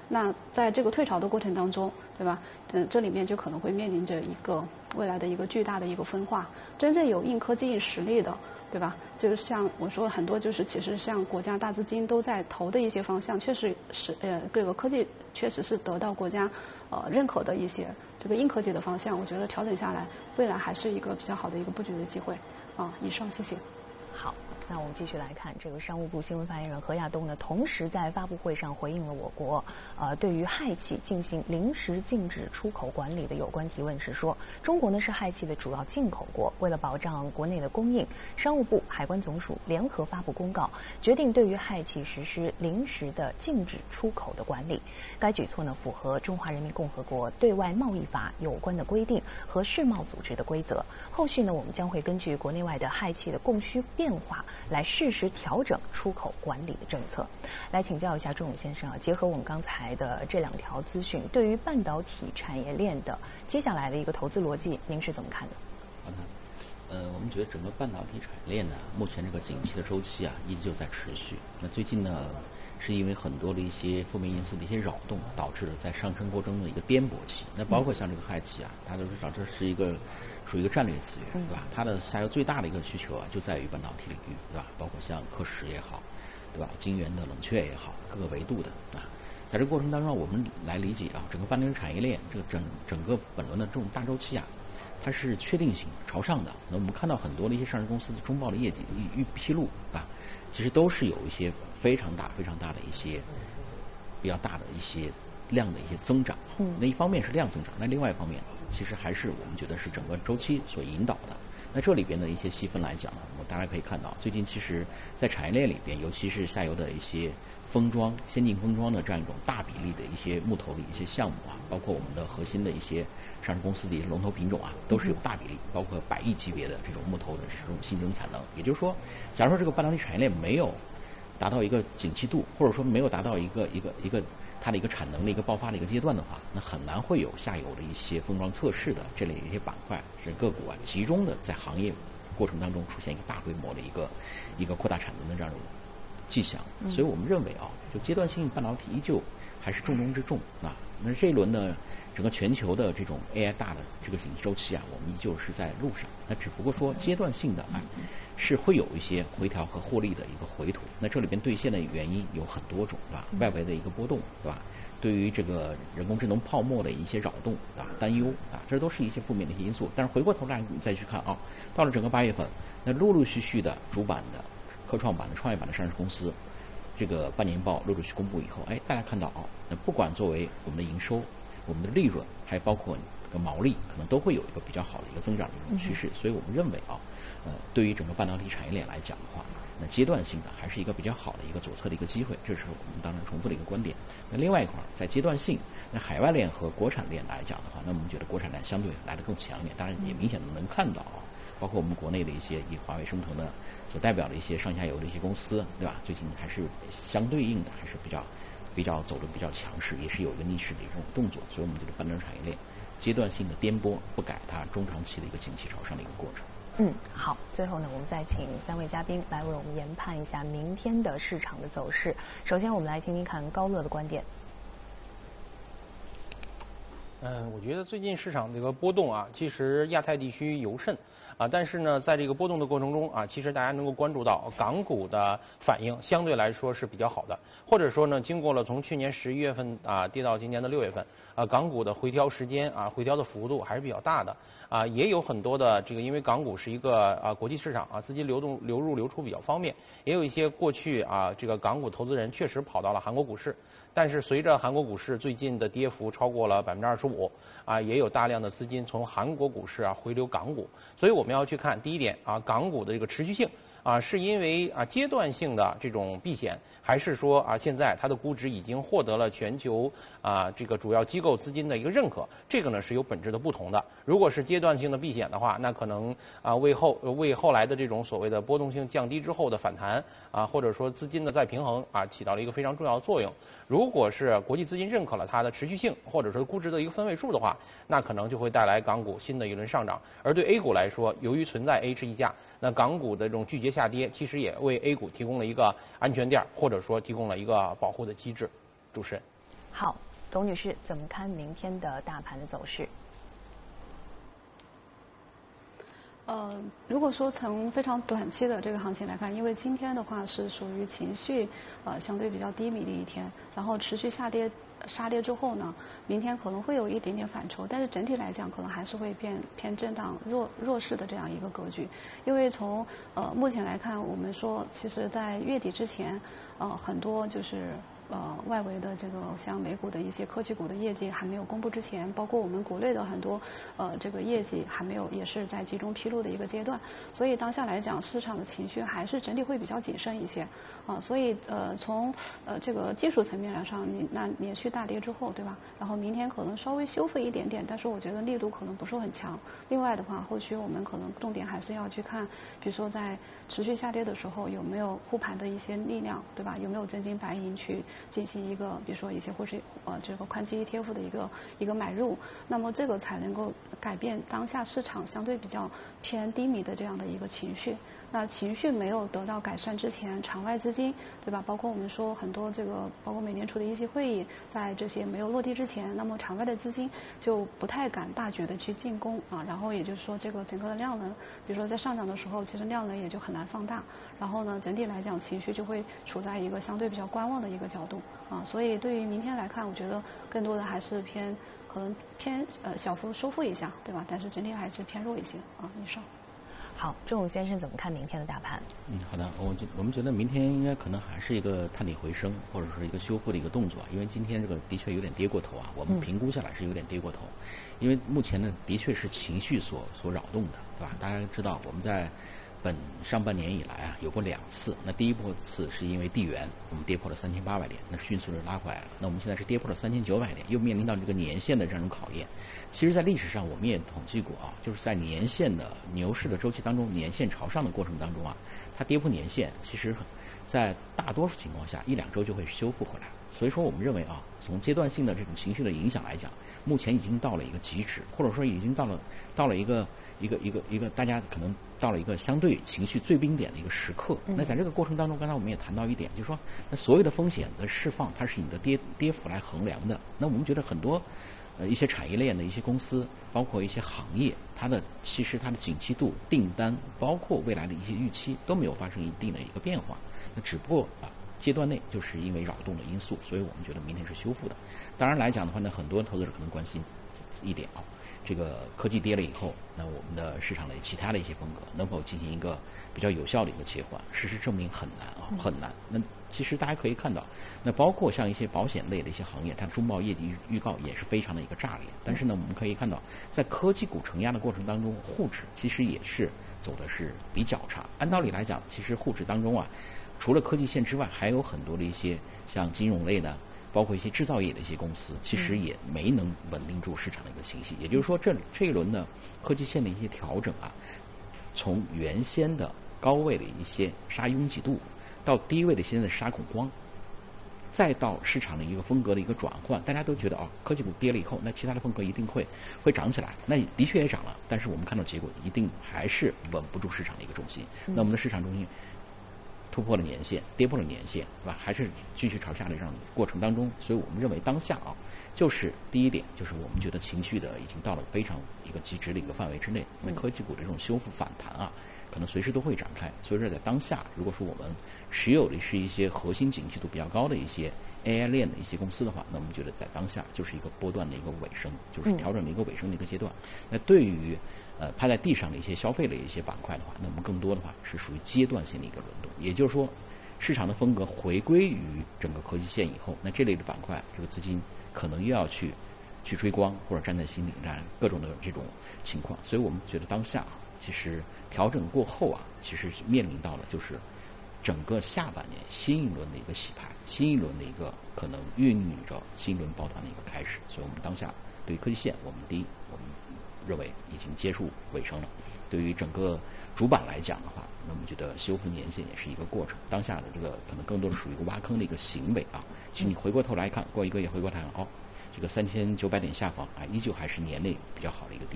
那在这个退潮的过程当中，对吧？这里面就可能会面临着一个未来的一个巨大的一个分化。真正有硬科技、硬实力的，对吧？就是像我说很多，就是其实像国家大资金都在投的一些方向，确实是这个科技确实是得到国家认可的一些这个硬科技的方向。我觉得调整下来，未来还是一个比较好的一个布局的机会。以上，谢谢。 好。那我们继续来看，这个商务部新闻发言人何亚东呢，同时在发布会上回应了我国对于氦气进行临时禁止出口管理的有关提问时说，中国呢是氦气的主要进口国，为了保障国内的供应，商务部、海关总署联合发布公告，决定对于氦气实施临时的禁止出口的管理。该举措呢符合中华人民共和国对外贸易法有关的规定和世贸组织的规则。后续呢，我们将会根据国内外的氦气的供需变化，来适时调整出口管理的政策。来请教一下钟勇先生结合我们刚才的这2条资讯，对于半导体产业链的接下来的一个投资逻辑，您是怎么看的？ 好的，我们觉得整个半导体产业链呢，目前这个景气的周期依旧在持续。那最近呢，是因为很多的一些负面因素的一些扰动，导致了在上升过程的一个颠簸期。那包括像这个氦气大家都知道，这是一个属于一个战略资源，对吧？它的下游最大的一个需求就在于半导体领域，对吧？包括像刻蚀也好，对吧？晶圆的冷却也好，各个维度的在这个过程当中，我们来理解整个半导体产业链这个整个本轮的这种大周期它是确定性朝上的。那我们看到很多的一些上市公司的中报的业绩预披露其实都是有一些非常大的一些比较大的一些量的一些增长。那一方面是量增长，那另外一方面其实还是我们觉得是整个周期所引导的。那这里边的一些细分来讲大家可以看到，最近其实在产业链里边，尤其是下游的一些封装、先进封装的这样一种大比例的一些木头的一些项目包括我们的核心的一些上市公司的一些龙头品种都是有大比例，包括100亿级别的这种木头的这种新增产能。也就是说，假如说这个半导体产业链没有达到一个景气度，或者说没有达到一个它的一个产能的一个爆发的一个阶段的话，那很难会有下游的一些封装测试的这类一些板块是个股集中的在行业过程当中出现一个大规模的一个扩大产能的这样一种迹象。所以我们认为就阶段性半导体依旧还是重中之重那这一轮呢，整个全球的这种 AI 大的这个景气周期我们依旧是在路上。那只不过说阶段性的是会有一些回调和获利的一个回吐。那这里边兑现的原因有很多种，对吧？外围的一个波动，对吧？对于这个人工智能泡沫的一些扰动担忧这都是一些负面的一些因素。但是回过头来你再去看到了整个8月份，那陆陆续续的主板的、科创板的、创业板的上市公司，这个半年报陆续公布以后，大家看到那不管作为我们的营收、我们的利润，还包括这个毛利，可能都会有一个比较好的一个增长的一种趋势。所以我们认为对于整个半导体产业链来讲的话，那阶段性的还是一个比较好的一个左侧的一个机会，这是我们当然重复的一个观点。那另外一块在阶段性，那海外链和国产链来讲的话，那我们觉得国产链相对来得更强一点。当然也明显的能看到包括我们国内的一些以华为、升腾的所代表的一些上下游的一些公司，对吧？最近还是相对应的还是比较走得比较强势，也是有一个逆势的一种动作。所以我们觉得半导体产业链阶段性的颠簸不改它中长期的一个景气朝上的一个过程。 好，最后呢，我们再请3位嘉宾来为我们研判一下明天的市场的走势。首先，我们来听听看高乐的观点。 我觉得最近市场这个波动其实亚太地区尤甚但是呢，在这个波动的过程中其实大家能够关注到港股的反应相对来说是比较好的，或者说呢，经过了从去年11月份跌到今年的6月份港股的回调时间回调的幅度还是比较大的也有很多的这个，因为港股是一个国际市场资金流入流出比较方便，也有一些过去这个港股投资人确实跑到了韩国股市。但是随着韩国股市最近的跌幅超过了25%也有大量的资金从韩国股市回流港股，所以我们要去看第一点港股的这个持续性是因为阶段性的这种避险，还是说现在它的估值已经获得了全球这个主要机构资金的一个认可？这个呢是有本质的不同的。如果是阶段性的避险的话，那可能为后来的这种所谓的波动性降低之后的反弹或者说资金的再平衡起到了一个非常重要的作用。如果是国际资金认可了它的持续性，或者说估值的一个分位数的话，那可能就会带来港股新的一轮上涨。而对 A 股来说，由于存在 H 溢价，那港股的这种剧烈下跌，其实也为 A 股提供了一个安全垫，或者说提供了一个保护的机制。主持人。 好，董女士怎么看明天的大盘的走势？ 如果说从非常短期的这个行情来看，因为今天的话是属于情绪相对比较低迷的一天，然后持续杀跌之后呢，明天可能会有一点点反抽，但是整体来讲可能还是会偏震荡弱势的这样一个格局。因为从目前来看，我们说其实在月底之前，很多就是外围的这个像美股的一些科技股的业绩还没有公布之前，包括我们国内的很多这个业绩还没有，也是在集中披露的一个阶段。所以当下来讲，市场的情绪还是整体会比较谨慎一些所以从这个技术层面来上，那连续大跌之后，对吧？然后明天可能稍微修复一点点，但是我觉得力度可能不是很强。另外的话，后续我们可能重点还是要去看，比如说在持续下跌的时候有没有护盘的一些力量，对吧？有没有真金白银去进行一个，比如说一些或是这个宽基 ETF 的一个买入，那么这个才能够改变当下市场相对比较偏低迷的这样的一个情绪。那情绪没有得到改善之前，场外资金，对吧？包括我们说很多这个，包括美联储的一些会议，在这些没有落地之前，那么场外的资金就不太敢大举的去进攻然后也就是说，这个整个的量能，比如说在上涨的时候，其实量能也就很难放大。然后呢，整体来讲，情绪就会处在一个相对比较观望的一个角度所以对于明天来看，我觉得更多的还是可能偏小幅收复一下，对吧？但是整体还是偏弱一些以上。 好，周勇先生怎么看明天的大盘？ 好的，我们觉得明天应该可能还是一个探底回升，或者是一个修复的一个动作，因为今天这个的确有点跌过头我们评估下来是有点跌过头，因为目前呢的确是情绪所扰动的，对吧？大家知道我们在上半年以来有过2次，那第一波次是因为地缘我们跌破了3800点，那迅速的拉回来了。那我们现在是跌破了3900点，又面临到这个年线的这种考验。其实在历史上我们也统计过就是在年线的牛市的周期当中，年线朝上的过程当中它跌破年线，其实在大多数情况下1-2周就会修复回来。所以说我们认为从阶段性的这种情绪的影响来讲，目前已经到了一个极值，或者说已经到了一个大家可能到了一个相对情绪最冰点的一个时刻。那在这个过程当中，刚才我们也谈到一点，就是说那所有的风险的释放，它是以你的跌幅来衡量的。那我们觉得很多一些产业链的一些公司，包括一些行业，其实它的景气度、订单，包括未来的一些预期都没有发生一定的一个变化。那只不过阶段内就是因为扰动的因素，所以我们觉得明天是修复的。当然来讲的话呢，很多投资者可能关心一点这个科技跌了以后，那我们的市场的其他的一些风格能否进行一个比较有效的一个切换？事实证明很难很难。那其实大家可以看到，那包括像一些保险类的一些行业，它的中报业绩预告也是非常的一个炸裂。但是呢，我们可以看到，在科技股承压的过程当中，沪指其实也是走的是比较差。按道理来讲，其实沪指当中除了科技线之外，还有很多的一些像金融类的，包括一些制造业的一些公司，其实也没能稳定住市场的一个情绪。也就是说，这一轮的科技线的一些调整从原先的高位的一些杀拥挤度，到低位的现在的杀恐慌，再到市场的一个风格的一个转换，大家都觉得科技股跌了以后，那其他的风格一定会涨起来。那的确也涨了，但是我们看到结果一定还是稳不住市场的一个重心。那我们的市场中心突破了年线，跌破了年线，是吧？还是继续朝下的这样过程当中，所以我们认为当下就是第一点，就是我们觉得情绪的已经到了非常一个极值的一个范围之内。因为科技股的这种修复反弹可能随时都会展开。所以说在当下，如果说我们持有的是一些核心景气度比较高的一些 AI 链的一些公司的话，那我们觉得在当下就是一个波段的一个尾声，就是调整的一个尾声的一个阶段。那对于趴在地上的一些消费类的一些板块的话，那我们更多的话是属于阶段性的一个轮动。也就是说，市场的风格回归于整个科技线以后，那这类的板块，这个资金可能又要去追光，或者站在新领战各种的这种情况。所以我们觉得当下其实调整过后其实面临到了就是整个下半年新一轮的一个洗牌，新一轮的一个可能孕育着新一轮抱团的一个开始。所以我们当下对于科技线，我们认为已经接触尾声了。对于整个主板来讲的话，那我们觉得修复年线也是一个过程。当下的这个可能更多的属于一个挖坑的一个行为其实你回过头来看，过一个月回过头来这个3900点下方依旧还是年内比较好的一个低点。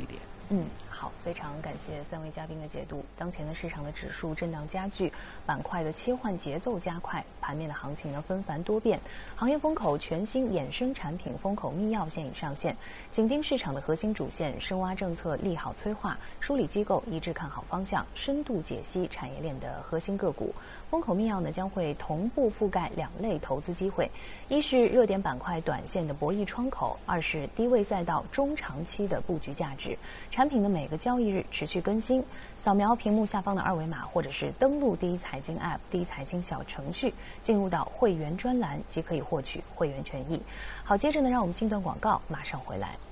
好，非常感谢3位嘉宾的解读。当前的市场的指数震荡加剧，板块的切换节奏加快，盘面的行情呢纷繁多变。行业风口全新衍生产品风口密钥现已上线，紧盯市场的核心主线，深挖政策利好催化，梳理机构一致看好方向，深度解析产业链的核心个股。风口密钥呢将会同步覆盖2类投资机会，一是热点板块短线的博弈窗口，二是低位赛道中长期的布局价值。产品的每个交易日持续更新，扫描屏幕下方的2维码，或者是登录第一财经 App、第一财经小程序，进入到会员专栏即可以获取会员权益。好，接着呢，让我们进段广告，马上回来。